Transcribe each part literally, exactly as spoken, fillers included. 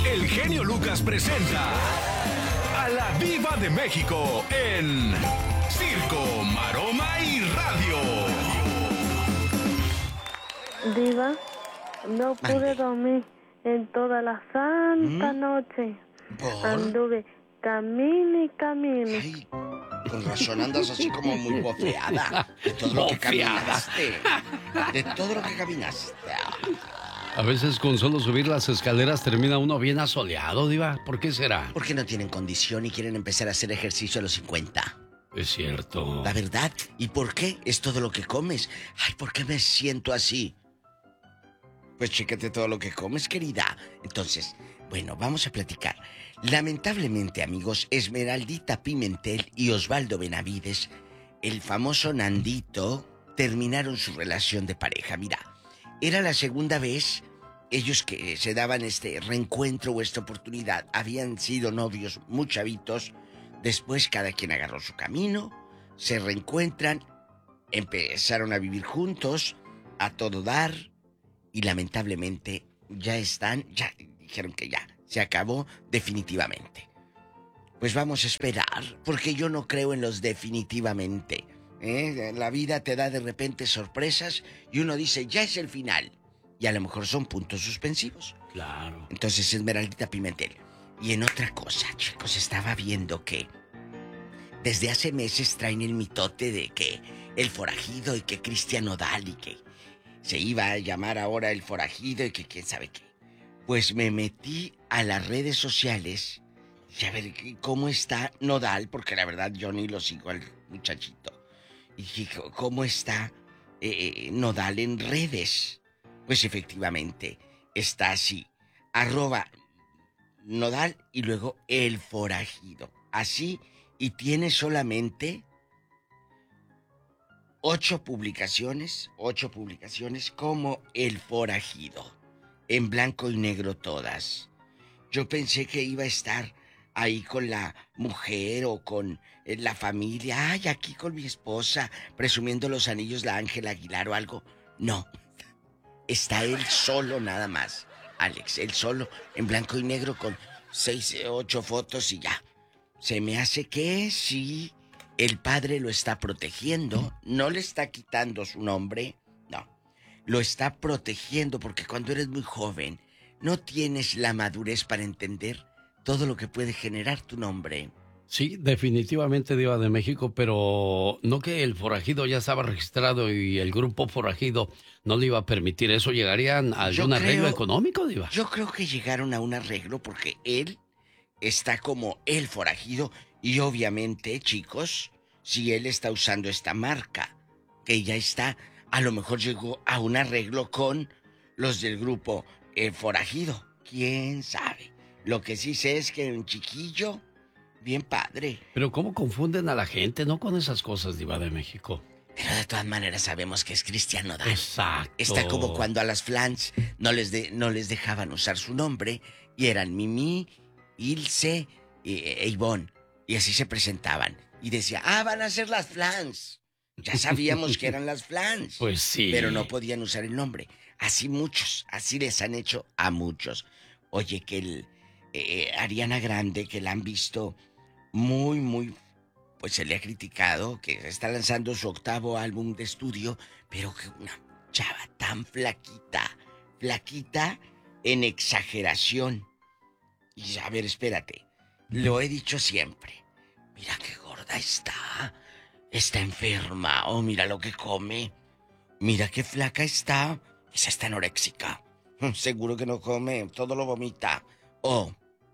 el genio Lucas presenta a la Diva de México en Circo, Maroma y Radio. Diva, no pude Mande. dormir en toda la santa ¿Mm? noche. ¿Por? Anduve camine y camine. Ay, con razón andas así como muy bofeada. De todo lo que Bofeada. caminaste. De todo lo que caminaste. A veces con solo subir las escaleras termina uno bien asoleado, Diva. ¿Por qué será? Porque no tienen condición y quieren empezar a hacer ejercicio a los cincuenta. Es cierto. La verdad. ¿Y por qué? Es todo lo que comes. Ay, ¿por qué me siento así? Pues chécate todo lo que comes, querida. Entonces, bueno, vamos a platicar. Lamentablemente, amigos, Esmeraldita Pimentel y Osvaldo Benavides, el famoso Nandito, terminaron su relación de pareja. Mira, era la segunda vez ellos que se daban este reencuentro o esta oportunidad. Habían sido novios muy chavitos. Después cada quien agarró su camino, se reencuentran, empezaron a vivir juntos, a todo dar, y lamentablemente ya están, ya dijeron que ya, se acabó definitivamente. Pues vamos a esperar, porque yo no creo en los definitivamente. ¿eh? La vida te da de repente sorpresas y uno dice, ya es el final. Y a lo mejor son puntos suspensivos. Claro. Entonces, Esmeraldita Pimentel. Y en otra cosa, chicos, estaba viendo que desde hace meses traen el mitote de que el forajido y que Cristian Nodal y que se iba a llamar ahora el forajido y que quién sabe qué. Pues me metí a las redes sociales y a ver cómo está Nodal, porque la verdad yo ni lo sigo al muchachito. Y dije, ¿cómo está eh, Nodal en redes? Pues efectivamente está así, arroba Nodal y luego el forajido. Así, y tiene solamente ocho publicaciones, ocho publicaciones como el forajido. En blanco y negro todas. Yo pensé que iba a estar ahí con la mujer o con eh, la familia. Ay, aquí con mi esposa, presumiendo los anillos la Ángela Aguilar o algo. No, está él solo nada más. Alex, él solo, en blanco y negro con seis, ocho fotos y ya. Se me hace que sí, el padre lo está protegiendo, no le está quitando su nombre, no. Lo está protegiendo porque cuando eres muy joven, no tienes la madurez para entender todo lo que puede generar tu nombre. Sí, definitivamente Diva de México, pero no que el forajido ya estaba registrado y el grupo forajido no le iba a permitir eso. ¿Llegarían a algún Yo arreglo creo- económico, Diva? Yo creo que llegaron a un arreglo porque él está como el forajido y obviamente, chicos, si él está usando esta marca, que ya está, a lo mejor llegó a un arreglo con los del grupo eh, forajido. ¿Quién sabe? Lo que sí sé es que un chiquillo, bien padre. Pero ¿cómo confunden a la gente, no, con esas cosas, Diva de México? Pero de todas maneras sabemos que es Cristian Nodal. Exacto. Está como cuando a las flans no les, de, no les dejaban usar su nombre y eran Mimi, Ilse e, e Ivonne. Y así se presentaban. Y decía, ah, van a ser las flans. Ya sabíamos que eran las flans. Pues sí. Pero no podían usar el nombre. Así muchos, así les han hecho a muchos. Oye, que el eh, Ariana Grande, que la han visto muy, muy... Pues se le ha criticado que está lanzando su octavo álbum de estudio, pero que una chava tan flaquita, flaquita en exageración. Y a ver, espérate, lo he dicho siempre. Mira qué gorda está. Está enferma. Oh, mira lo que come. Mira qué flaca está. Esa está anoréxica. Seguro que no come, todo lo vomita. Oh,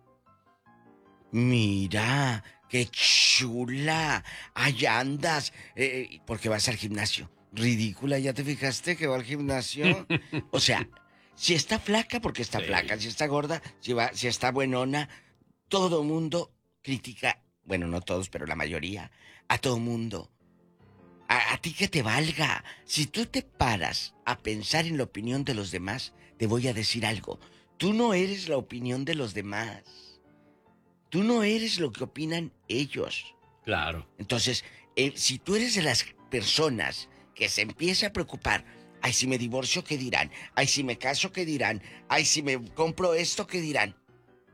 mira, qué chula. Allá andas. Eh, porque vas al gimnasio. Ridícula, ¿ya te fijaste que va al gimnasio? O sea, si está flaca, porque está Sí. flaca. Si está gorda, si, va, si está buenona. Todo mundo critica. Bueno, no todos, pero la mayoría. A todo mundo. A, a ti que te valga. Si tú te paras a pensar en la opinión de los demás, te voy a decir algo. Tú no eres la opinión de los demás. Tú no eres lo que opinan ellos. Claro. Entonces, eh, si tú eres de las personas que se empieza a preocupar, ay, si me divorcio, ¿qué dirán? Ay, si me caso, ¿qué dirán? Ay, si me compro esto, ¿qué dirán?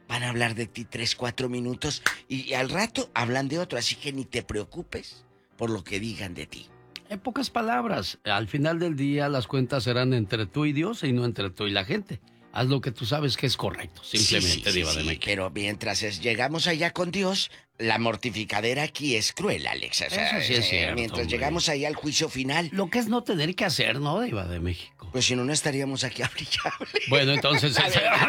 van a hablar de ti tres, cuatro minutos y al rato hablan de otro, así que ni te preocupes por lo que digan de ti. En pocas palabras, al final del día las cuentas serán entre tú y Dios y no entre tú y la gente. Haz lo que tú sabes que es correcto, simplemente, sí, sí, Diva sí, de sí, México. pero mientras es- llegamos allá con Dios, la mortificadera aquí es cruel, Alex. O sea, Eso sí es eh, cierto, mientras hombre. llegamos ahí al juicio final, Lo que es no tener que hacer, ¿no, Diva de México? pues si no, no estaríamos aquí a brillar. Bueno, entonces...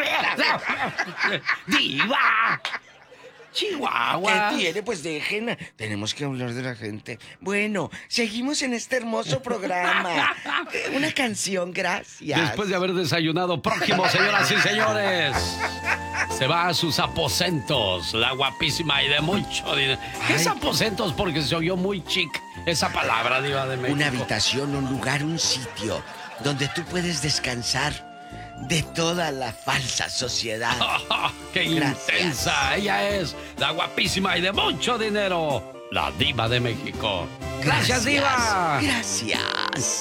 ¡Diva! ¡Chihuahua! ¿Qué tiene? Pues dejen. Tenemos que hablar de la gente. Bueno, seguimos en este hermoso programa. Eh, Una canción, gracias. Después de haber desayunado, próximo, señoras y señores. Se va a sus aposentos, la guapísima y de mucho dinero. ¿Qué es Ay. aposentos? Porque se oyó muy chic esa palabra, Diva de México. Una habitación, un lugar, un sitio donde tú puedes descansar de toda la falsa sociedad. Oh, ¡Qué Gracias. intensa! Ella es la guapísima y de mucho dinero, la Diva de México. ¡Gracias, Diva! Gracias.